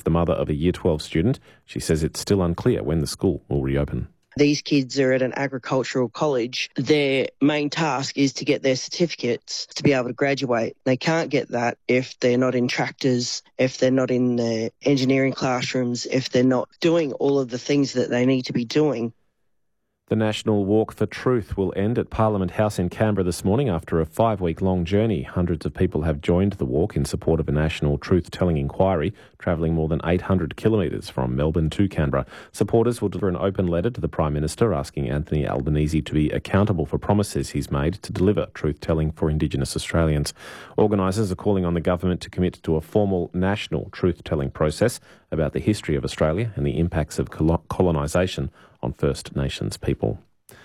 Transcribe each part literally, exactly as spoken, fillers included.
the mother of a Year twelve student. She says it's still unclear when the school will reopen. These kids are at an agricultural college. Their main task is to get their certificates to be able to graduate. They can't get that if they're not in tractors, if they're not in the engineering classrooms, if they're not doing all of the things that they need to be doing. The National Walk for Truth will end at Parliament House in Canberra this morning after a five-week-long journey. Hundreds of people have joined the walk in support of a national truth-telling inquiry, travelling more than eight hundred kilometres from Melbourne to Canberra. Supporters will deliver an open letter to the Prime Minister asking Anthony Albanese to be accountable for promises he's made to deliver truth-telling for Indigenous Australians. Organisers are calling on the government to commit to a formal national truth-telling process about the history of Australia and the impacts of colonisation on First Nations people.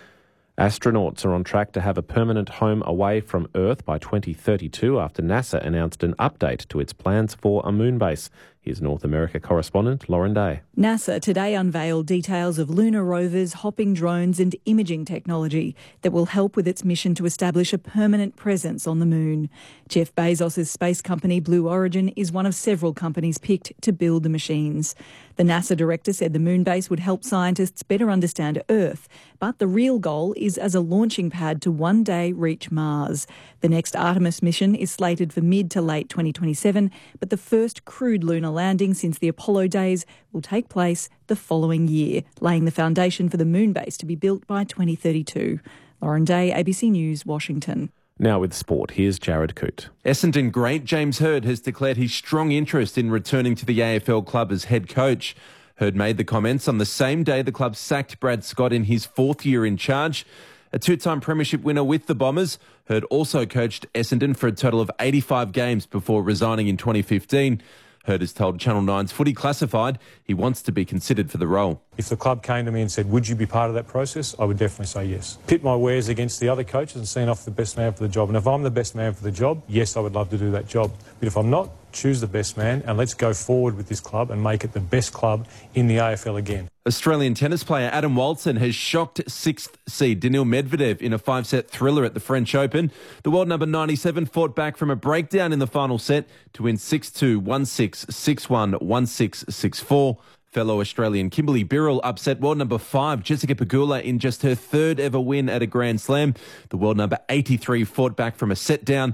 Astronauts are on track to have a permanent home away from Earth by twenty thirty-two after NASA announced an update to its plans for a moon base. Here's North America correspondent Lauren Day. NASA today unveiled details of lunar rovers, hopping drones and imaging technology that will help with its mission to establish a permanent presence on the moon. Jeff Bezos' space company Blue Origin is one of several companies picked to build the machines. The NASA director said the moon base would help scientists better understand Earth, but the real goal is as a launching pad to one day reach Mars. The next Artemis mission is slated for mid to late twenty twenty-seven, but the first crewed lunar landing since the Apollo days will take place the following year, laying the foundation for the moon base to be built by twenty thirty-two. Lauren Day, A B C News, Washington. Now with sport, here's Jared Coote. Essendon great James Hird has declared his strong interest in returning to the A F L club as head coach. Hird made the comments on the same day the club sacked Brad Scott in his fourth year in charge. A two-time premiership winner with the Bombers, Hird also coached Essendon for a total of eighty-five games before resigning in twenty fifteen. Hird has told Channel nine's Footy Classified he wants to be considered for the role. If the club came to me and said, would you be part of that process, I would definitely say yes. Pit my wares against the other coaches and see off the best man for the job. And if I'm the best man for the job, yes, I would love to do that job. But if I'm not, choose the best man and let's go forward with this club and make it the best club in the A F L again. Australian tennis player Adam Walton has shocked sixth seed Daniil Medvedev in a five-set thriller at the French Open. The world number ninety-seven fought back from a breakdown in the final set to win six two, one six, six one, one six, six four. Fellow Australian Kimberly Birrell upset world number five Jessica Pegula in just her third ever win at a Grand Slam. The world number eighty-three fought back from a set down